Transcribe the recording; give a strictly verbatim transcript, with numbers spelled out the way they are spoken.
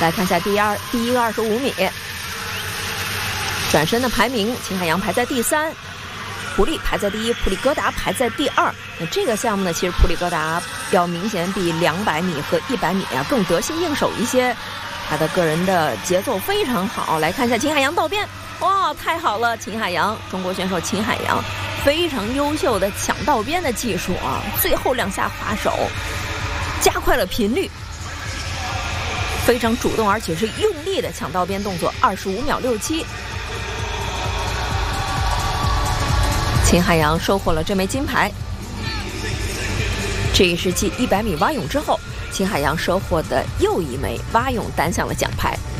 来看一下第二第一个二十五米转身的排名，秦海洋排在第三，普利排在第一，普利戈达排在第二。那这个项目呢，其实普利戈达要明显比两百米和一百米啊更得心应手一些，他的个人的节奏非常好。来看一下秦海洋倒边，哇，太好了！秦海洋，中国选手秦海洋非常优秀的抢倒边的技术啊，最后两下划手加快了频率。非常主动而且是用力的抢倒边动作，二十五秒六七，秦海洋收获了这枚金牌。这也是继一百米蛙泳之后，秦海洋收获的又一枚蛙泳单项的奖牌。